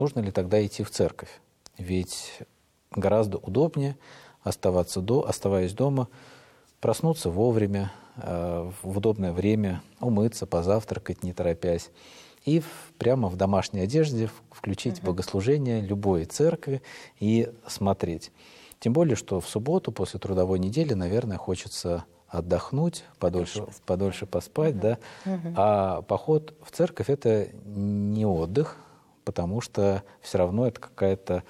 нужно ли тогда идти в церковь? Ведь гораздо удобнее оставаясь дома, проснуться вовремя, в удобное время, умыться, позавтракать, не торопясь, и прямо в домашней одежде включить богослужение любой церкви и смотреть. Тем более, что в субботу после трудовой недели, наверное, хочется отдохнуть, подольше поспать, да? А поход в церковь — это не отдых, потому что все равно это какая-то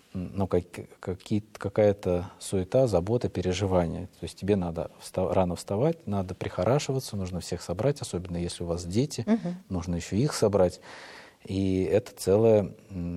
суета, забота, переживания. То есть тебе надо рано вставать, надо прихорашиваться, нужно всех собрать, особенно если у вас дети, нужно еще их собрать. И это целая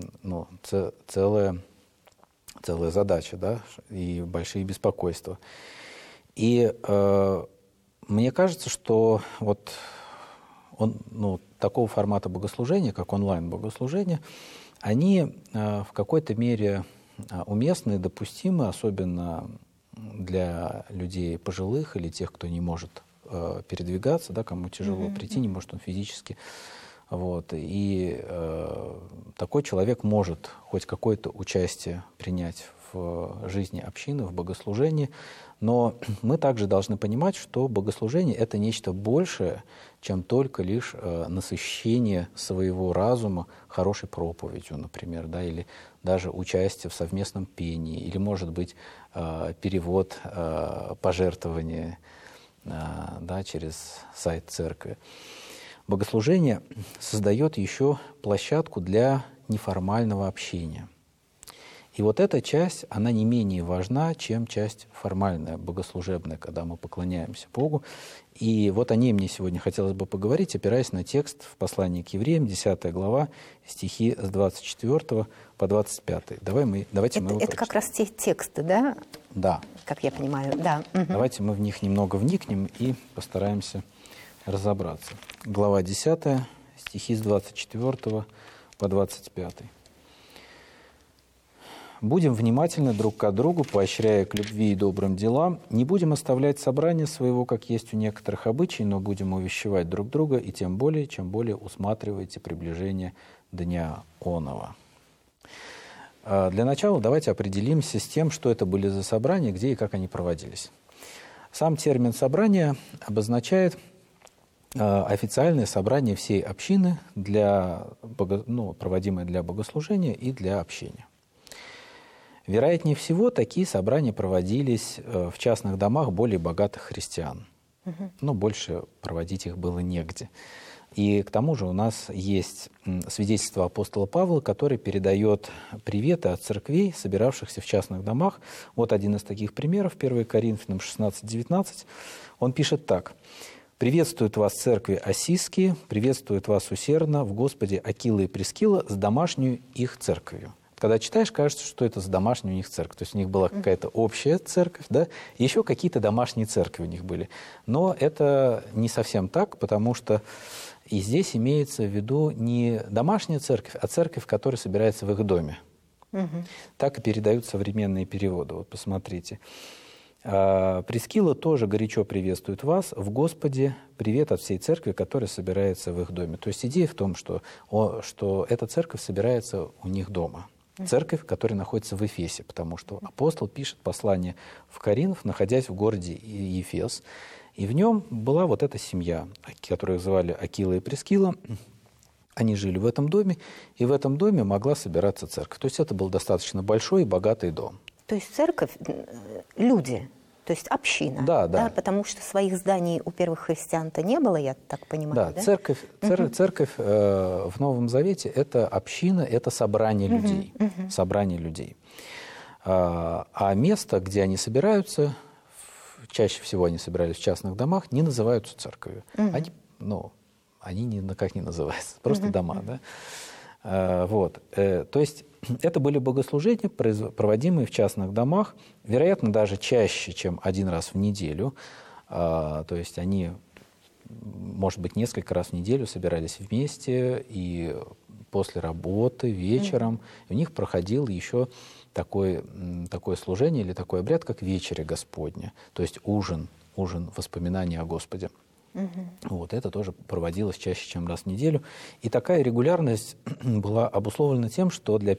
задача, да, и большие беспокойства. И мне кажется, что вот такого формата богослужения, как онлайн-богослужение, они в какой-то мере уместны и допустимы, особенно для людей пожилых или тех, кто не может передвигаться, да, кому тяжело прийти, не может он физически. Вот. И такой человек может хоть какое-то участие принять в жизни общины, в богослужении, но мы также должны понимать, что богослужение — это нечто большее, чем только лишь насыщение своего разума хорошей проповедью, например, да, или даже участие в совместном пении, или, может быть, перевод пожертвования да, через сайт церкви. Богослужение создает еще площадку для неформального общения. И вот эта часть, она не менее важна, чем часть формальная, богослужебная, когда мы поклоняемся Богу. И вот о ней мне сегодня хотелось бы поговорить, опираясь на текст в послании к евреям, 10 глава, стихи с 24 по 25. Давайте мы его прочитаем. Это как раз те тексты, да? Да. Как я понимаю, да. Давайте мы в них немного вникнем и постараемся разобраться. Глава 10, стихи с 24 по 25. «Будем внимательны друг к другу, поощряя к любви и добрым делам. Не будем оставлять собрание своего, как есть у некоторых обычай, но будем увещевать друг друга, и тем более, чем более усматриваете приближение дня оного». Для начала давайте определимся с тем, что это были за собрания, где и как они проводились. Сам термин «собрание» обозначает официальное собрание всей общины, проводимое для богослужения и для общения. Вероятнее всего, такие собрания проводились в частных домах более богатых христиан. Но больше проводить их было негде. И к тому же у нас есть свидетельство апостола Павла, который передает приветы от церквей, собиравшихся в частных домах. Вот один из таких примеров, 1 Коринфянам 16:19. Он пишет так. «Приветствуют вас церкви Осиские, приветствуют вас усердно в Господе Акила и Прискила с домашнюю их церковью». Когда читаешь, кажется, что это за домашняя у них церковь. То есть у них была какая-то общая церковь, да, и еще какие-то домашние церкви у них были. Но это не совсем так, потому что и здесь имеется в виду не домашняя церковь, а церковь, которая собирается в их доме. Так и передают современные переводы. Вот посмотрите. «Прискила тоже горячо приветствует вас в Господе. Привет от всей церкви, которая собирается в их доме». То есть идея в том, что эта церковь собирается у них дома. Церковь, которая находится в Эфесе, потому что апостол пишет послание в Коринф, находясь в городе Ефес. И в нем была вот эта семья, которую звали Акила и Прискила. Они жили в этом доме, и в этом доме могла собираться церковь. То есть это был достаточно большой и богатый дом. То есть церковь, люди, то есть община. Да, потому что своих зданий у первых христиан-то не было, я так понимаю. Да, церковь в Новом Завете – это община, это собрание людей. Собрание людей. А место, где они собираются, чаще всего они собирались в частных домах, не называются церковью. Они никак не называются, просто дома. Да? То есть это были богослужения, проводимые в частных домах, вероятно, даже чаще, чем один раз в неделю. То есть они, может быть, несколько раз в неделю собирались вместе, и после работы, вечером, у них проходил еще такое служение или такой обряд, как вечеря Господня, то есть ужин воспоминания о Господе. Вот, это тоже проводилось чаще, чем раз в неделю. И такая регулярность была обусловлена тем, что для